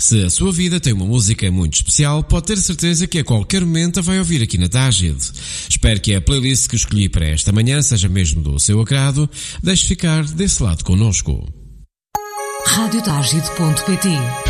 Se a sua vida tem uma música muito especial, pode ter certeza que a qualquer momento a vai ouvir aqui na Tágide. Espero que a playlist que escolhi para esta manhã seja mesmo do seu agrado. Deixe ficar desse lado connosco. Radiotágide.pt